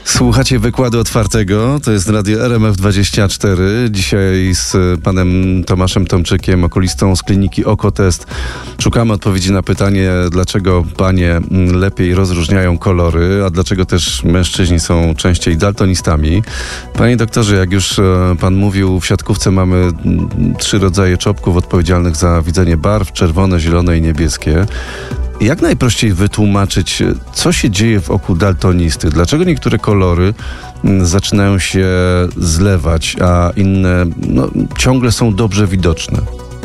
Słuchacie Wykładu Otwartego, to jest Radio RMF24. Dzisiaj z panem Tomaszem Tomczykiem, okulistą z kliniki Okotest. Szukamy odpowiedzi na pytanie, dlaczego panie lepiej rozróżniają kolory, a dlaczego też mężczyźni są częściej daltonistami. Panie doktorze, jak już pan mówił, w siatkówce mamy 3 rodzaje czopków odpowiedzialnych za widzenie barw: czerwone, zielone i niebieskie. Jak najprościej wytłumaczyć, co się dzieje w oku daltonisty? Dlaczego niektóre kolory zaczynają się zlewać, a inne ciągle są dobrze widoczne?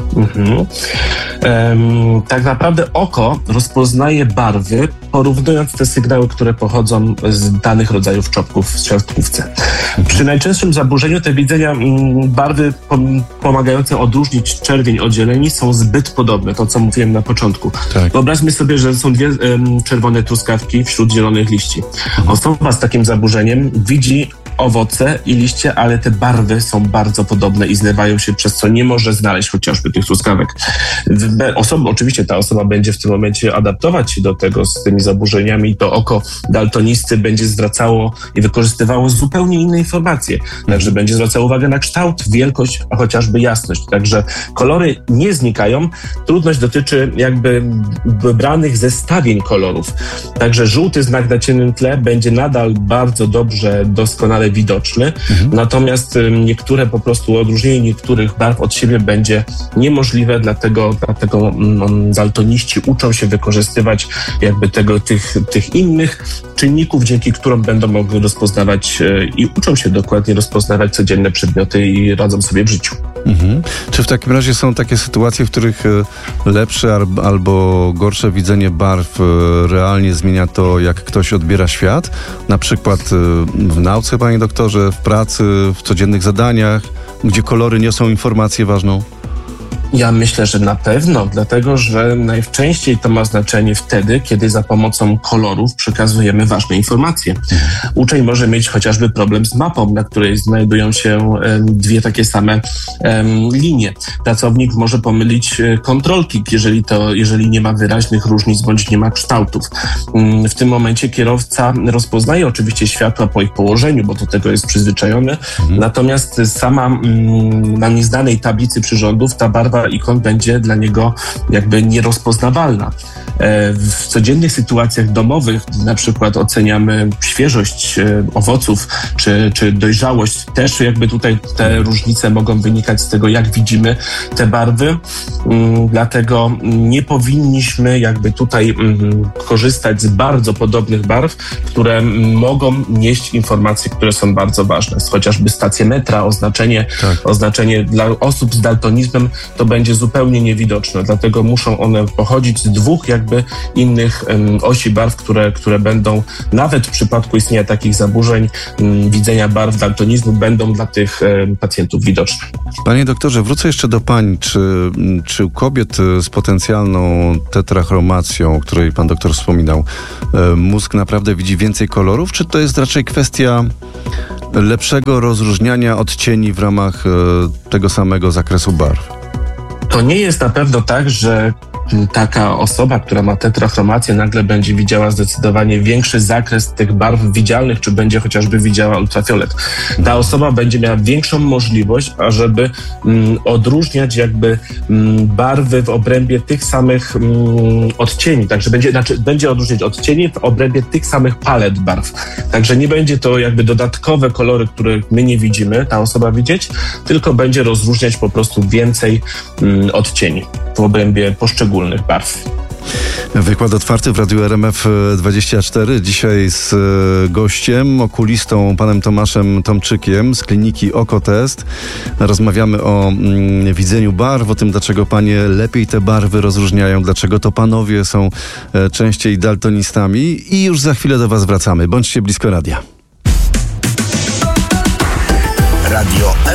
Tak naprawdę oko rozpoznaje barwy, porównując te sygnały, które pochodzą z danych rodzajów czopków w siatkówce. Przy najczęstszym zaburzeniu te widzenia barwy pomagające odróżnić czerwień od zieleni są zbyt podobne, to co mówiłem na początku. Tak. Wyobraźmy sobie, że są 2 czerwone truskawki wśród zielonych liści. Osoba z takim zaburzeniem widzi owoce i liście, ale te barwy są bardzo podobne i zlewają się, przez co nie może znaleźć chociażby tych truskawek. Oczywiście ta osoba będzie w tym momencie adaptować się do tego z tymi zaburzeniami, to oko daltonisty będzie zwracało i wykorzystywało zupełnie inne informacje. Także będzie zwracało uwagę na kształt, wielkość, a chociażby jasność. Także kolory nie znikają. Trudność dotyczy jakby wybranych zestawień kolorów. Także żółty znak na ciemnym tle będzie nadal bardzo dobrze, doskonale widoczny. Natomiast niektóre po prostu odróżnienie niektórych barw od siebie będzie niemożliwe, dlatego daltoniści uczą się wykorzystywać jakby tych innych czynników, dzięki którym będą mogli rozpoznawać i uczą się dokładnie rozpoznawać codzienne przedmioty i radzą sobie w życiu. Czy w takim razie są takie sytuacje, w których lepsze albo gorsze widzenie barw realnie zmienia to, jak ktoś odbiera świat? Na przykład w nauce, panie doktorze, w pracy, w codziennych zadaniach, gdzie kolory niosą informację ważną? Ja myślę, że na pewno, dlatego że najczęściej to ma znaczenie wtedy, kiedy za pomocą kolorów przekazujemy ważne informacje. Uczeń może mieć chociażby problem z mapą, na której znajdują się 2 takie same linie. Pracownik może pomylić kontrolki, jeżeli nie ma wyraźnych różnic bądź nie ma kształtów. W tym momencie kierowca rozpoznaje oczywiście światła po ich położeniu, bo do tego jest przyzwyczajony. Natomiast sama na nieznanej tablicy przyrządów ta barwa ikon będzie dla niego jakby nierozpoznawalna. W codziennych sytuacjach domowych, na przykład oceniamy świeżość owoców czy dojrzałość, też jakby tutaj te różnice mogą wynikać z tego, jak widzimy te barwy. Dlatego nie powinniśmy jakby tutaj korzystać z bardzo podobnych barw, które mogą nieść informacje, które są bardzo ważne. Chociażby stacje metra, oznaczenie dla osób z daltonizmem to będzie zupełnie niewidoczne, dlatego muszą one pochodzić z 2 jakby innych osi barw, które będą nawet w przypadku istnienia takich zaburzeń widzenia barw daltonizmu będą dla tych pacjentów widoczne. Panie doktorze, wrócę jeszcze do pań. Czy u kobiet z potencjalną tetrachromacją, o której pan doktor wspominał, mózg naprawdę widzi więcej kolorów, czy to jest raczej kwestia lepszego rozróżniania odcieni w ramach tego samego zakresu barw? To nie jest na pewno tak, że taka osoba, która ma tetrachromację, nagle będzie widziała zdecydowanie większy zakres tych barw widzialnych, czy będzie chociażby widziała ultrafiolet. Ta osoba będzie miała większą możliwość, ażeby odróżniać jakby barwy w obrębie tych samych odcieni. Także będzie odróżniać odcieni w obrębie tych samych palet barw. Także nie będzie to jakby dodatkowe kolory, które my nie widzimy, ta osoba widzieć, tylko będzie rozróżniać po prostu więcej odcieni w obrębie poszczególnych barw. Wykład otwarty w Radiu RMF24. Dzisiaj z gościem, okulistą, panem Tomaszem Tomczykiem z kliniki Okotest. Rozmawiamy o widzeniu barw, o tym, dlaczego panie lepiej te barwy rozróżniają, dlaczego to panowie są częściej daltonistami i już za chwilę do was wracamy. Bądźcie blisko radia. Radio